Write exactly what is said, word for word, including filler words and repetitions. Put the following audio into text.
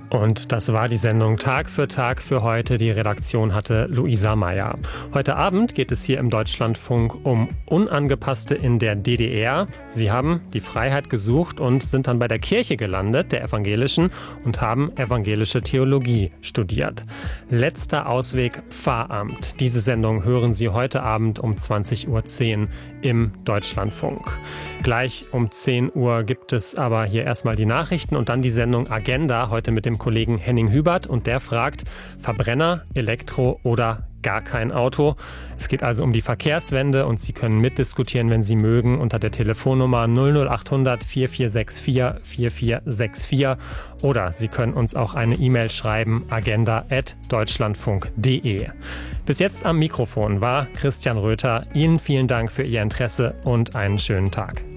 Und das war die Sendung Tag für Tag für heute. Die Redaktion hatte Luisa Meyer. Heute Abend geht es hier im Deutschlandfunk um Unangepasste in der D D R. Sie haben die Freiheit gesucht und sind dann bei der Kirche gelandet, der evangelischen, und haben evangelische Theologie studiert. Letzter Ausweg, Pfarramt. Diese Sendung hören Sie heute Abend um zwanzig Uhr zehn im Deutschlandfunk. Gleich um zehn Uhr gibt es aber hier erstmal die Nachrichten und dann die Sendung Agenda, heute mit dem Kollegen Henning Hübert, und der fragt: Verbrenner, Elektro oder gar kein Auto? Es geht also um die Verkehrswende und Sie können mitdiskutieren, wenn Sie mögen, unter der Telefonnummer null null acht hundert vier vier sechs vier vier vier sechs vier oder Sie können uns auch eine E-Mail schreiben, agenda at deutschlandfunk punkt de. Bis jetzt am Mikrofon war Christian Röther. Ihnen vielen Dank für Ihr Interesse und einen schönen Tag.